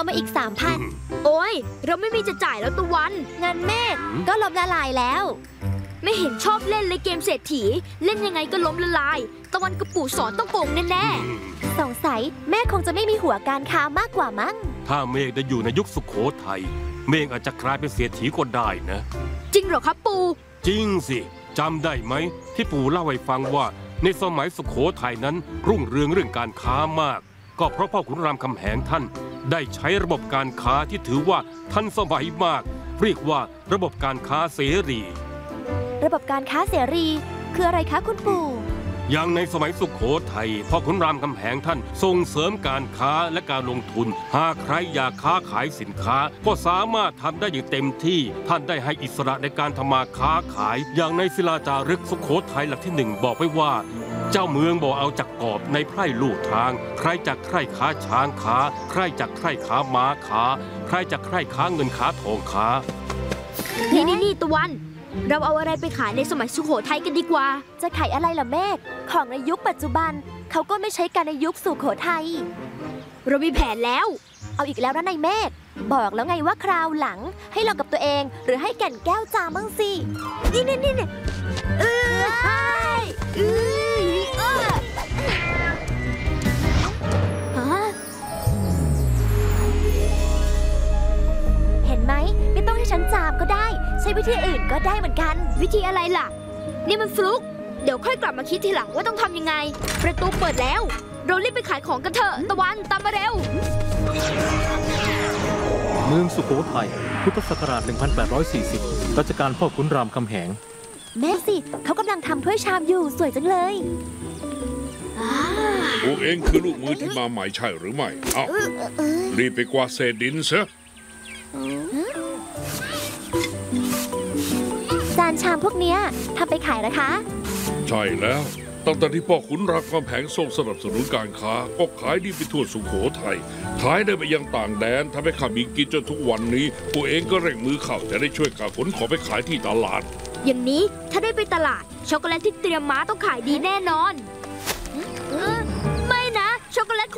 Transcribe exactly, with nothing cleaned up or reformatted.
มาอีกสามพันโอ้ยเราไม่มีจะจ่ายแล้วตะวันเงินเมฆก็ล้มละลายแล้วไม่เห็นชอบเล่นเลยเกมเศรษฐีเล่นยังไงก็ล้มละลายตะวันกับปู่สอนต้องโกงแน่ๆสงสัยแม่คงจะไม่มีหัวการค้ามากกว่ามั้งถ้าเมฆได้อยู่ในยุคสุโขทัยเมฆอาจจะกลายเป็นเศรษฐีก็ได้นะจริงเหรอครับปู่จริงสิจำได้ไหมที่ปู่เล่าให้ฟังว่าในสมัยสุโขทัยนั้นรุ่งเรืองเรื่องการค้ามากก็เพราะพ่อขุนรามคำแหงท่านได้ใช้ระบบการค้าที่ถือว่าทันสมัยมากเรียกว่าระบบการค้าเสรีระบบการค้าเสรีคืออะไรคะคุณปู่อย่างในสมัยสุโขทัยพ่อขุนรามคำแหงท่านส่งเสริมการค้าและการลงทุนหากใครอยากค้าขายสินค้าก็สามารถทำได้อย่างเต็มที่ท่านได้ให้อิสระในการทำมาค้าขายอย่างในศิลาจารึกสุโขทัยหลักที่หนึ่งบอกไว้ว่าเจ้าเมืองบอกเอาจากกอบในไพร่ลู่ทางใครจากใครค้าช้างค้าใครจากใครค้าม้าค้าใครจากใครค้าเงินค้าทองค้านี่นี่นี่ตะวันเราเอาอะไรไปขายในสมัยสุโขทัยกันดีกว่าจะขายอะไรล่ะเมฆของในยุคปัจจุบันเขาก็ไม่ใช้กันในยุคสุโขทัยเรามีแผนแล้วเอาอีกแล้วนะนายเมฆบอกแล้วไงว่าคราวหลังให้ลองกับตัวเองหรือให้แก่นแก้วจามั่งสินี่นี่นี่นี่เออใช่เออเออฮะเห็นไหมไม่ต้องให้ฉันจามก็ได้ใช้วิธีอื่นก็ได้เหมือนกันวิธีอะไรล่ะนี่มันฟลุกเดี๋ยวค่อยกลับมาคิดทีหลังว่าต้องทำยังไงประตูเปิดแล้วเรารีบไปขายของกันเถอะตะวันตามมาเร็วเมืองสุโขทัยพุทธศักราชหนึ่งพันแปดร้อยสี่สิบรัชกาลพ่อขุนรามคำแหงแม่สิเขากำลังทำถ้วยชามอยู่สวยจังเลยพวกเองคือลูกมือที่มาใหม่ใช่หรือไม่เอ้ารีบไปกวาดเศษดินซะจานชามพวกเนี้ยทำไปขายนะคะใช่แล้วตั้งแต่ที่พ่อขุนรามคำแหงทรงสนับสนุนการค้าก็ขายดีไปทั่วสุโขทัยขายได้ไปยังต่างแดนทำให้ข้ามีกินจนทุกวันนี้พวกเองก็เร่งมือเข้าจะได้ช่วยข้าขนของไปขายที่ตลาดอย่างนี้ถ้าได้ไปตลาดช็อกโกแลตที่เตรียมมาต้องขายดีแน่นอนไม่นะช็อกโกแลต